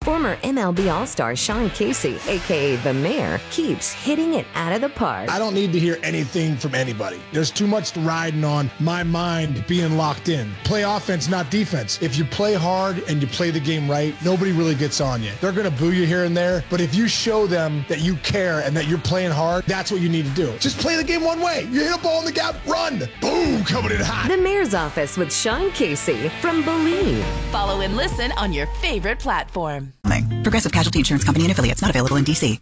Former MLB All-Star Sean Casey, a.k.a. The Mayor, keeps hitting it out of the park. I don't need to hear anything from anybody. There's too much riding on my mind being locked in. Play offense, not defense. If you play hard and you play the game right, nobody really gets on you. They're going to boo you here and there, but if you show them that you care and that you're playing hard, that's what you need to do. Just play the game one way. You hit a ball in the gap, run. Boom, coming in hot. The Mayor's Office with Sean Casey from Believe. Follow and listen on your favorite platform. Progressive Casualty Insurance Company and Affiliates, not available in D.C.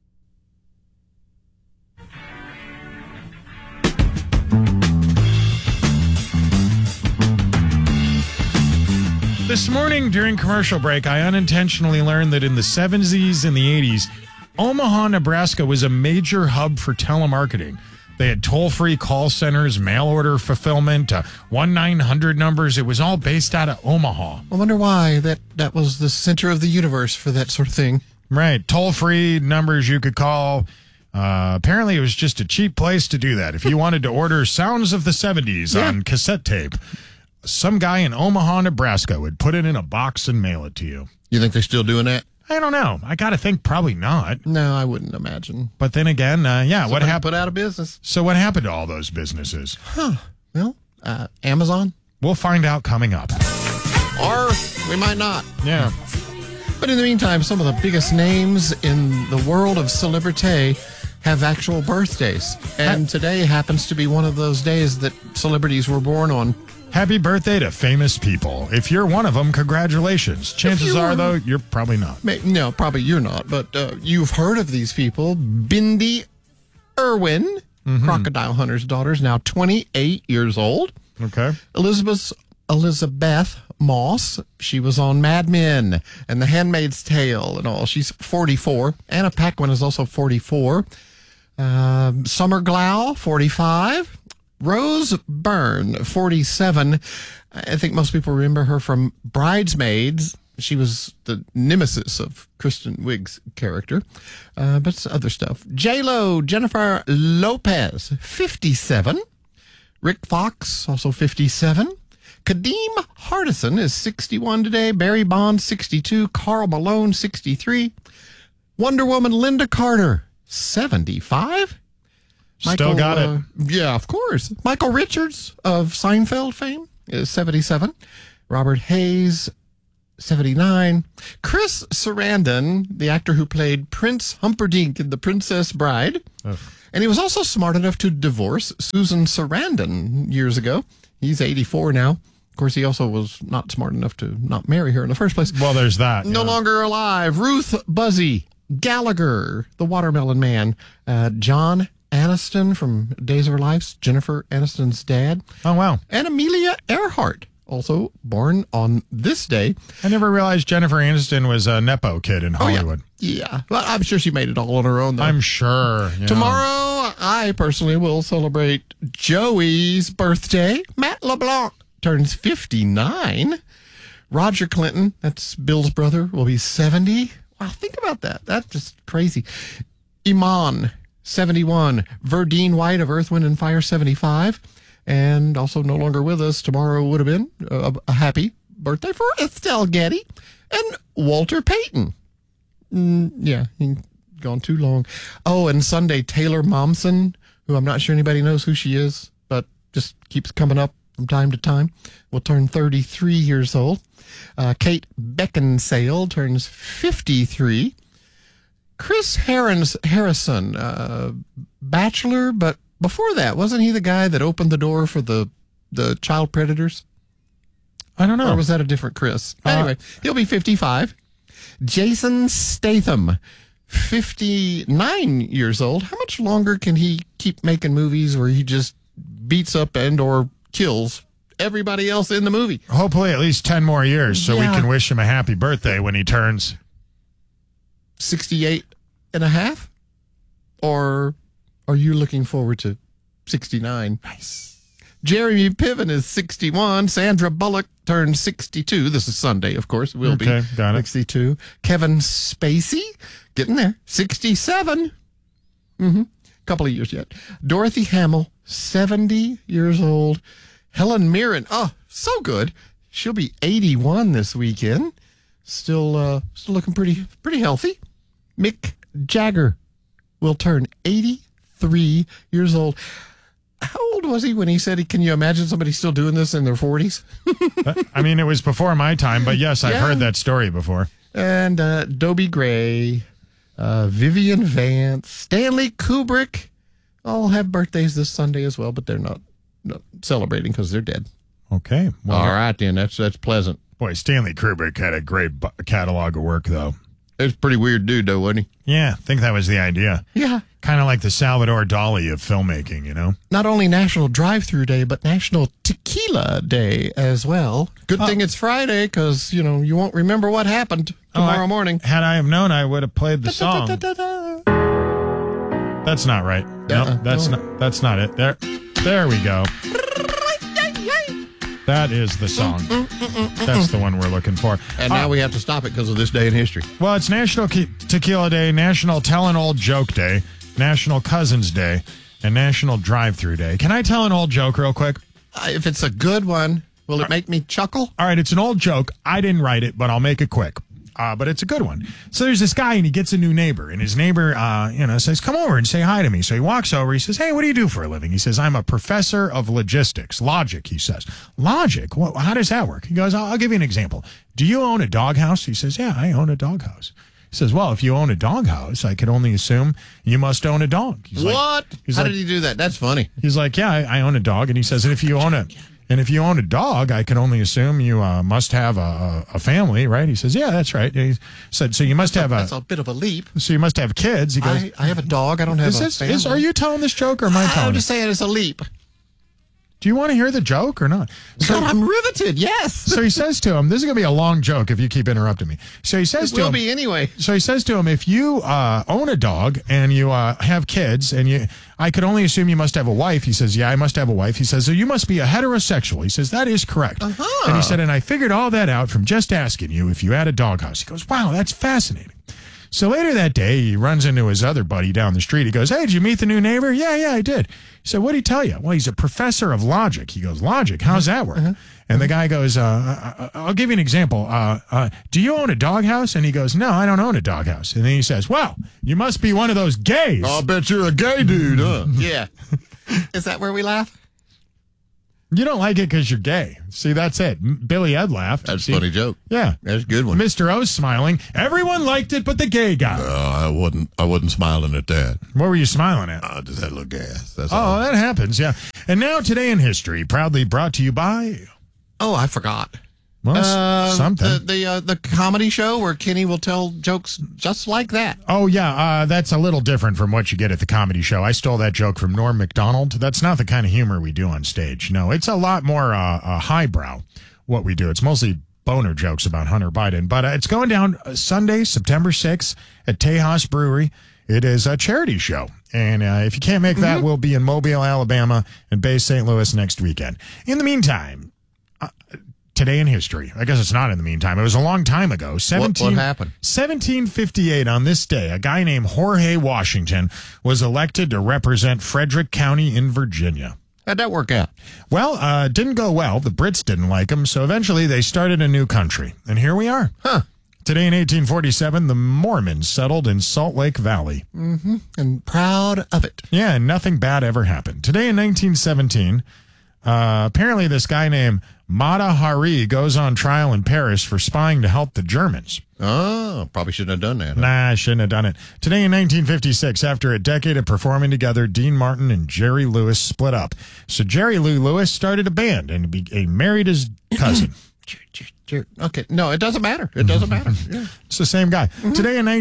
This morning during commercial break, I unintentionally learned that in the 70s and the 80s, Omaha, Nebraska was a major hub for telemarketing. They had toll-free call centers, mail order fulfillment, 1-900 numbers. It was all based out of Omaha. I wonder why that was the center of the universe for that sort of thing. Right. Toll-free numbers you could call. Apparently, it was just a cheap place to do that. If you wanted to order Sounds of the 70s on cassette tape, some guy in Omaha, Nebraska would put it in a box and mail it to you. You think they're still doing that? I don't know. I got to think probably not. No, I wouldn't imagine. But then again, what happened? Put out of business. So what happened to all those businesses? Well, Amazon. We'll find out coming up. Or we might not. Yeah. But in the meantime, some of the biggest names in the world of celebrity have actual birthdays. And today happens to be one of those days that celebrities were born on. Happy birthday to famous people. If you're one of them, congratulations. Chances are, though, you're probably not. No, probably you're not. But you've heard of these people. Bindi Irwin, Crocodile Hunter's daughter, is now 28 years old. Okay. Elizabeth Moss, she was on Mad Men and The Handmaid's Tale and all. She's 44. Anna Paquin is also 44. Summer Glau, 45. Rose Byrne, 47. I think most people remember her from Bridesmaids. She was the nemesis of Kristen Wiig's character. But it's other stuff. J-Lo, Jennifer Lopez, 57. Rick Fox, also 57. Kadeem Hardison is 61 today. Barry Bonds, 62. Karl Malone, 63. Wonder Woman Linda Carter, 75. Still got it. Yeah, of course. Michael Richards of Seinfeld fame is 77. Robert Hayes, 79. Chris Sarandon, the actor who played Prince Humperdinck in The Princess Bride. And he was also smart enough to divorce Susan Sarandon years ago. He's 84 now. Of course, he also was not smart enough to not marry her in the first place. Well, there's that. No longer alive. Ruth Buzzy Gallagher, the Watermelon Man. John Aniston from Days of Our Lives, Jennifer Aniston's dad. Oh, wow. And Amelia Earhart, also born on this day. I never realized Jennifer Aniston was a Nepo kid in Hollywood. Yeah. Well, I'm sure she made it all on her own, though. I'm sure. Yeah. Tomorrow, I personally will celebrate Joey's birthday. Matt LeBlanc turns 59. Roger Clinton, that's Bill's brother, will be 70. Wow, think about that. That's just crazy. Iman, 71. Verdine White of Earth, Wind and Fire, 75. And also no longer with us. Tomorrow would have been a happy birthday for Estelle Getty and Walter Payton. Yeah, he's gone too long. Oh, and Sunday, Taylor Momsen, who I'm not sure anybody knows who she is, but just keeps coming up from time to time, will turn 33 years old. Kate Beckinsale turns 53. Chris Harrison, Bachelor, but before that, wasn't he the guy that opened the door for the child predators? I don't know. Or was that a different Chris? Anyway, he'll be 55. Jason Statham, 59 years old. How much longer can he keep making movies where he just beats up and or kills everybody else in the movie? Hopefully at least 10 more years so we can wish him a happy birthday when he turns 68 and a half? Or are you looking forward to 69? Nice. Jeremy Piven is 61. Sandra Bullock turned 62. This is Sunday, of course. Will be got it. 62. Kevin Spacey, getting there, 67. Couple of years yet. Dorothy Hamill, 70 years old. Helen Mirren, oh, so good. She'll be 81 this weekend. Still looking pretty healthy. Mick Jagger will turn 83 years old. How old was he when he said, can you imagine somebody still doing this in their 40s? I mean, it was before my time, but yes, I've Yeah. heard that story before. And Dobie Gray, Vivian Vance, Stanley Kubrick all have birthdays this Sunday as well, but they're not celebrating because they're dead. Okay. Well, All right, then. That's pleasant. boy, Stanley Kubrick had a great catalog of work, though. It's a pretty weird dude, though, wasn't Yeah, I think that was the idea. he? Yeah. Kind of like the Salvador Dali of filmmaking, you know? Not only National Drive-Thru Day, but National Tequila Day as well. Good thing it's Friday because, you won't remember what happened tomorrow morning. Had I have known, I would have played the song. That's not right. No, that's not it. There we go. That is the song. That's the one we're looking for. And now we have to stop it because of this day in history. Well, it's National Tequila Day, National Tell an Old Joke Day, National Cousins Day, and National Drive-Thru Day. Can I tell an old joke real quick? If it's a good one, will it make me chuckle? All right, it's an old joke. I didn't write it, but I'll make it quick. But it's a good one. So there's this guy, and he gets a new neighbor, and his neighbor, says, come over and say hi to me. So he walks over. He says, hey, what do you do for a living? He says, I'm a professor of logistics. Logic, he says. Logic? How does that work? He goes, I'll give you an example. Do you own a doghouse? He says, yeah, I own a doghouse. He says, well, if you own a doghouse, I could only assume you must own a dog. He's What? He's How like- did he do that? That's funny. He's like, yeah, I own a dog. And he says, and if you own a dog, I can only assume you must have a family, right? He says, yeah, that's right. He said, so you must have That's a bit of a leap. so you must have kids. He goes, I have a dog. I don't have a family. are you telling this joke or am I telling I'm it? just saying it's a leap. Do you want to hear the joke or not? God, I'm riveted. Yes. So he says to him, this is going to be a long joke if you keep interrupting me. So he says It to will him, be anyway. So he says to him, if you own a dog and you have kids and I could only assume you must have a wife. He says, yeah, I must have a wife. He says, so you must be a heterosexual. He says, that is correct. And he said, and I figured all that out from just asking you if you had a doghouse. He goes, wow, that's fascinating. So later that day, he runs into his other buddy down the street. He goes, hey, did you meet the new neighbor? Yeah, I did. He said, what'd he tell you? Well, he's a professor of logic. He goes, logic? How's that work? And the guy goes, I'll give you an example. Do you own a doghouse? And he goes, no, I don't own a doghouse. And then he says, well, you must be one of those gays. I'll bet you're a gay dude, huh? Yeah. Is that where we laugh? You don't like it because you're gay. See, that's it. Billy Ed laughed. That's See? a funny joke. Yeah. That's a good one. Mr. O's smiling. Everyone liked it, but the gay guy. I wasn't smiling at that. What were you smiling at? I just had a little gas. That's Oh, all. that happens, yeah. And now Today in History, proudly brought to you by, Oh, I forgot. well, something. The comedy show where Kenny will tell jokes just like that. Oh, yeah, that's a little different from what you get at the comedy show. I stole that joke from Norm Macdonald. That's not the kind of humor we do on stage. No, it's a lot more highbrow, what we do. It's mostly boner jokes about Hunter Biden. But it's going down Sunday, September 6th at Tejas Brewery. It is a charity show. And if you can't make that, we'll be in Mobile, Alabama, and Bay St. Louis next weekend. In the meantime, Today in History. I guess it's not in the meantime. It was a long time ago. What happened? 1758 on this day, a guy named Jorge Washington was elected to represent Frederick County in Virginia. How'd that work out? Well, it didn't go well. The Brits didn't like him, so eventually they started a new country. And here we are. Huh. Today in 1847, the Mormons settled in Salt Lake Valley. And proud of it. Yeah, and nothing bad ever happened. Today in 1917, apparently this guy named Mata Hari goes on trial in Paris for spying to help the Germans. Oh, probably shouldn't have done that. Huh? Nah, I shouldn't have done it. Today in 1956, after a decade of performing together, Dean Martin and Jerry Lewis split up. So Jerry Lee Lewis started a band and he married his cousin. Okay. No, it doesn't matter. It doesn't matter. Yeah. It's the same guy. Today in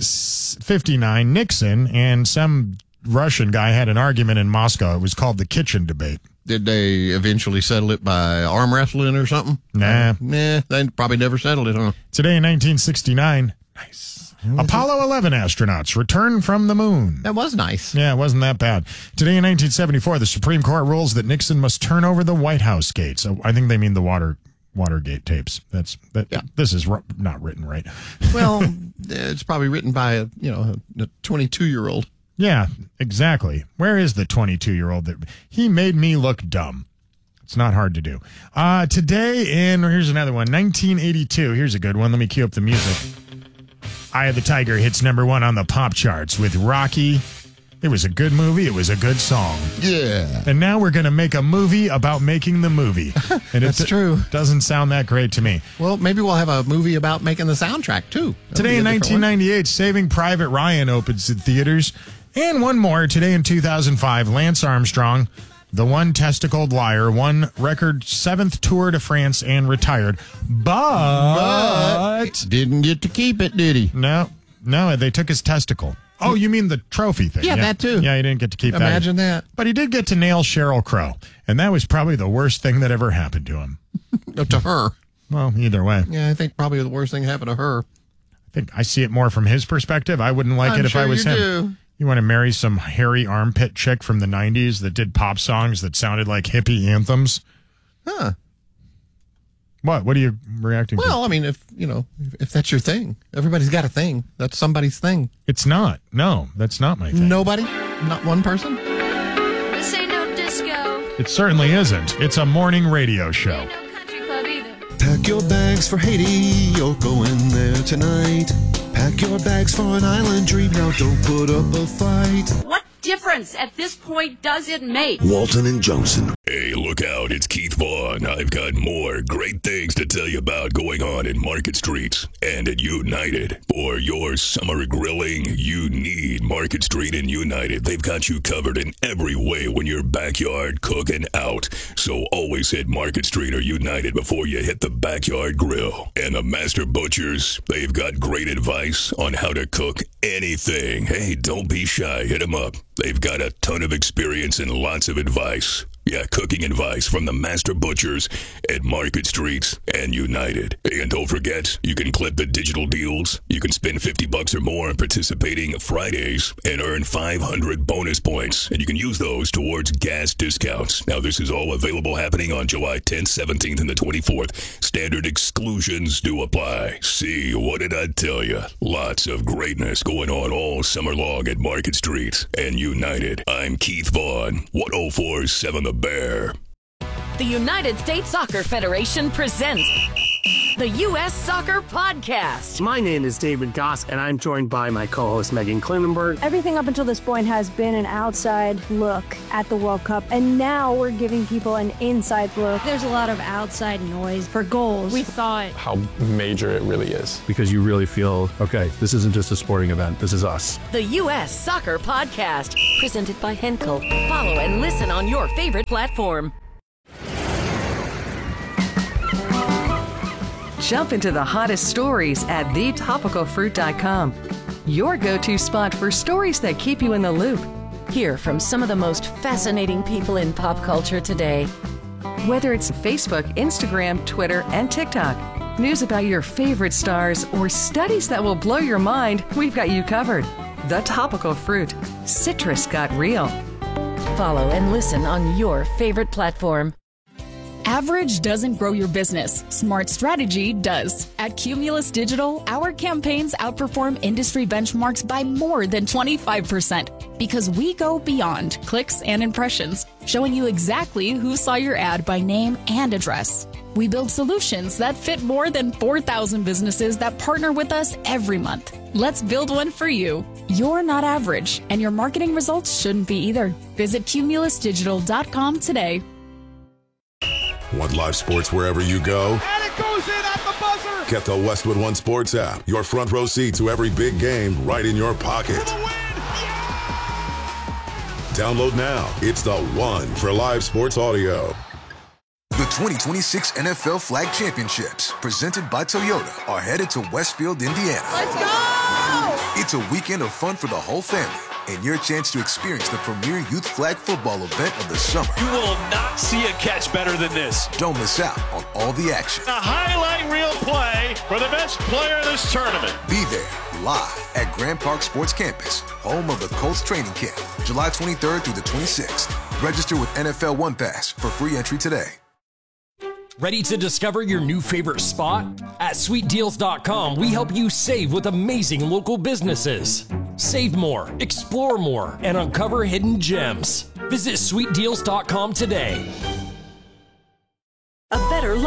1959, Nixon and some Russian guy had an argument in Moscow. It was called the Kitchen Debate. Did they eventually settle it by arm wrestling or something? Nah. Nah, they probably never settled it, huh? Today in 1969, nice. Apollo 11 astronauts return from the moon. That was nice. Yeah, it wasn't that bad. Today in 1974, the Supreme Court rules that Nixon must turn over the White House gates. So I think they mean the Watergate tapes. Yeah. This is not written right. Well, it's probably written by a 22-year-old. Yeah, exactly. Where is the 22-year-old that he made me look dumb? It's not hard to do. Today here's another one, 1982. Here's a good one. Let me cue up the music. Eye of the Tiger hits number 1 on the pop charts with Rocky. It was a good movie. It was a good song. Yeah. And now we're going to make a movie about making the movie. And That's true. Doesn't sound that great to me. Well, maybe we'll have a movie about making the soundtrack, too. Today in 1998, Saving Private Ryan opens in theaters. And one more. Today in 2005, Lance Armstrong, the one-testicled liar, won record 7th Tour de France and retired. But didn't get to keep it, did he? No, they took his testicle. Oh, you mean the trophy thing? Yeah, that too. Yeah, he didn't get to keep that. Imagine that. But he did get to nail Sheryl Crow, and that was probably the worst thing that ever happened to him. To her. Well, either way. Yeah, I think probably the worst thing happened to her. I think I see it more from his perspective. I wouldn't like it if I was him. Do. You want to marry some hairy armpit chick from the 90s that did pop songs that sounded like hippie anthems? Huh. What are you reacting to? Well, I mean, if that's your thing. Everybody's got a thing. That's somebody's thing. It's not. No, that's not my thing. Nobody? Not one person? This ain't no disco. It certainly isn't. It's a morning radio show. Ain't no country club either. Pack your bags for Haiti, you're going there tonight. Pack your bags for an island dream, now don't put up a fight. What difference at this point does it make? Walton and Johnson. Hey, look out, it's Keith Vaughn. I've got more great things to tell you about going on in Market Street and at United. For your summer grilling, you need Market Street and United. They've got you covered in every way when you're backyard cooking out. So always hit Market Street or United before you hit the backyard grill. And the Master Butchers, they've got great advice on how to cook anything. Hey, don't be shy, hit them up. They've got a ton of experience and lots of advice. Yeah, cooking advice from the Master Butchers at Market Street and United. And don't forget, you can clip the digital deals. You can spend $50 or more on participating Fridays and earn 500 bonus points. And you can use those towards gas discounts. Now, this is all available happening on July 10th, 17th, and the 24th. Standard exclusions do apply. See, what did I tell you? Lots of greatness going on all summer long at Market Street and United. I'm Keith Vaughn, 1047 The Bear. The United States Soccer Federation presents the U.S. Soccer Podcast. My name is David Goss, and I'm joined by my co-host Megan Klinenberg. Everything up until this point has been an outside look at the World Cup, and now we're giving people an inside look. There's a lot of outside noise for goals. We thought how major it really is, because you really feel, okay, this isn't just a sporting event, this is us. The U.S. Soccer Podcast, presented by Henkel. Follow and listen on your favorite platform. Jump into the hottest stories at thetopicalfruit.com. Your go-to spot for stories that keep you in the loop. Hear from some of the most fascinating people in pop culture today. Whether it's Facebook, Instagram, Twitter, and TikTok, news about your favorite stars, or studies that will blow your mind, we've got you covered. The Topical Fruit. Citrus got real. Follow and listen on your favorite platform. Average doesn't grow your business. Smart strategy does. At Cumulus Digital, our campaigns outperform industry benchmarks by more than 25% because we go beyond clicks and impressions, showing you exactly who saw your ad by name and address. We build solutions that fit more than 4,000 businesses that partner with us every month. Let's build one for you. You're not average, and your marketing results shouldn't be either. Visit cumulusdigital.com today. Want live sports wherever you go? And it goes in at the buzzer! Get the Westwood One Sports app. Your front row seat to every big game right in your pocket. Download now. It's the one for live sports audio. The 2026 NFL Flag Championships, presented by Toyota, are headed to Westfield, Indiana. Let's go! It's a weekend of fun for the whole family, and your chance to experience the premier youth flag football event of the summer. You will not see a catch better than this. Don't miss out on all the action. A highlight reel play for the best player of this tournament. Be there, live at Grand Park Sports Campus, home of the Colts training camp, July 23rd through the 26th. Register with NFL One Pass for free entry today. Ready to discover your new favorite spot? At SweetDeals.com, we help you save with amazing local businesses. Save more, explore more, and uncover hidden gems. Visit SweetDeals.com today.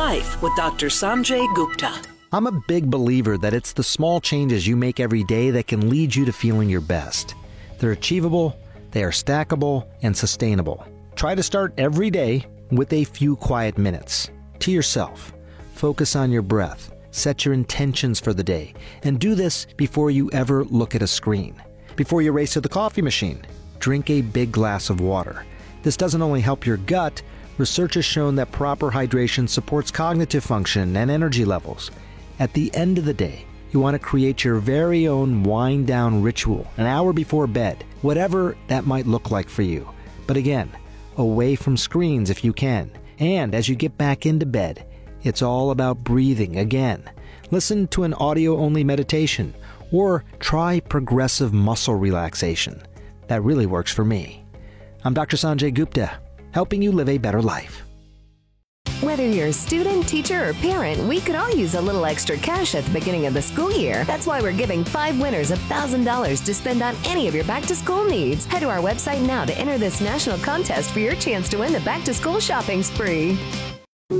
life with Dr. Sanjay Gupta. I'm a big believer that it's the small changes you make every day that can lead you to feeling your best. They're achievable, they are stackable, and sustainable. Try to start every day with a few quiet minutes. To yourself. Focus on your breath. Set your intentions for the day. And do this before you ever look at a screen. Before you race to the coffee machine, drink a big glass of water. This doesn't only help your gut, research has shown that proper hydration supports cognitive function and energy levels. At the end of the day, you want to create your very own wind-down ritual an hour before bed, whatever that might look like for you. But again, away from screens if you can. And as you get back into bed, it's all about breathing again. Listen to an audio-only meditation or try progressive muscle relaxation. That really works for me. I'm Dr. Sanjay Gupta, helping you live a better life. Whether you're a student, teacher, or parent, we could all use a little extra cash at the beginning of the school year. That's why we're giving 5 winners $1,000 to spend on any of your back-to-school needs. Head to our website now to enter this national contest for your chance to win the back-to-school shopping spree.